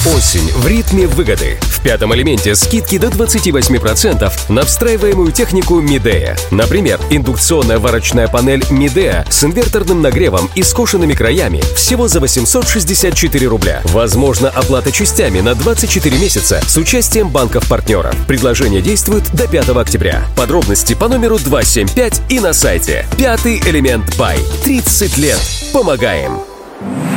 Осень в ритме выгоды. В «Пятом элементе» скидки до 28% на встраиваемую технику Midea. Например, индукционная варочная панель Midea с инверторным нагревом и скошенными краями всего за 864 рубля. Возможно оплата частями на 24 месяца с участием банков-партнеров. Предложение действует до 5 октября. Подробности по номеру 275 и на сайте. «Пятый элемент Бай». 30 лет. Помогаем.